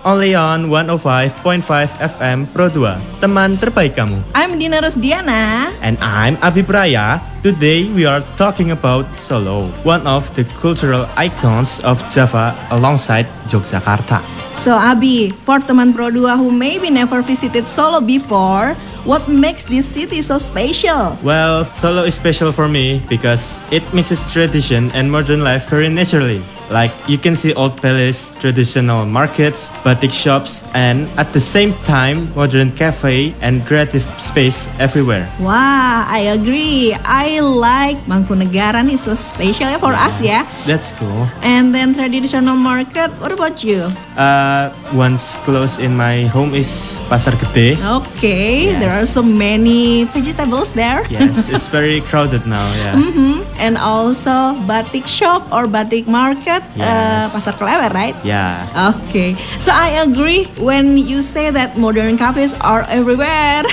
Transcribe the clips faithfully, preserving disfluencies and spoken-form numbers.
only on one oh five point five F M Pro dua, teman terbaik kamu. I'm Dina Rusdiana. And I'm Abi Praya. Today we are talking about Solo, one of the cultural icons of Java alongside Yogyakarta. So Abi, for teman Pro dua who maybe never visited Solo before, what makes this city so special? Well, Solo is special for me because it mixes tradition and modern life very naturally. Like you can see old palace, traditional markets, batik shops, and at the same time modern cafe and creative space everywhere. Wah, I agree. I like Mangkunegaran is so special for Yes, us ya. That's cool. And then traditional market, what about you? Uh, once close in my home is Pasar Gede. Okay, Yes. there are so many vegetables there. Yes, it's very crowded now. Yeah. Mm-hmm. And also batik shop or batik market, uh, Yes. Pasar Klewer, right? Yeah. Okay, so I agree when you say that modern cafes are everywhere.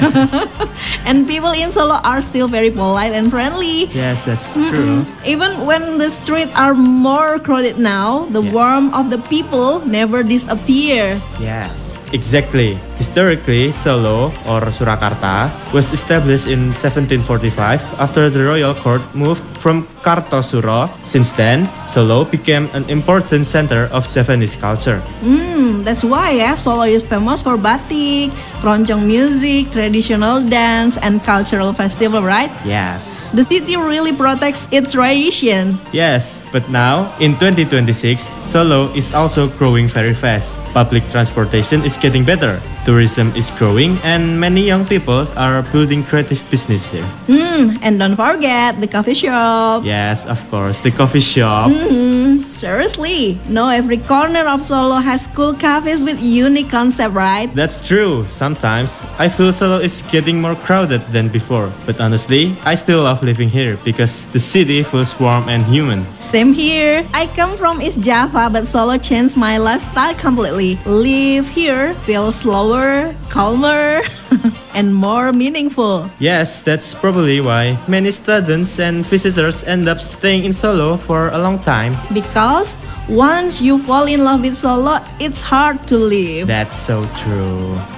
And people in Solo are still very polite and friendly. Yes, that's true. Even when the streets are more crowded now, the Yeah. warmth of the people never disappear. Yes, exactly. Historically, Solo or Surakarta was established in seventeen forty-five after the royal court moved from Kartosuro. Since then, Solo became an important center of Javanese culture. Hmm, that's why yeah, Solo is famous for batik, keroncong music, traditional dance, and cultural festival, right? Yes. The city really protects its tradition. Yes, but now, in twenty twenty-six, Solo is also growing very fast. Public transportation is getting better. Tourism is growing and many young people are building creative business here. Hmm, and don't forget the coffee shop. Yes, of course, the coffee shop. Hmm, seriously, no, every corner of Solo has cool cafes with unique concept, right? That's true. Sometimes I feel Solo is getting more crowded than before. But honestly, I still love living here because the city feels warm and human. Same here. I come from East Java, but Solo changed my lifestyle completely. Live here feels slower, calmer, and more meaningful. Yes, that's probably why many students and visitors end up staying in Solo for a long time. Because once you fall in love with Solo, it's hard to leave. That's so true.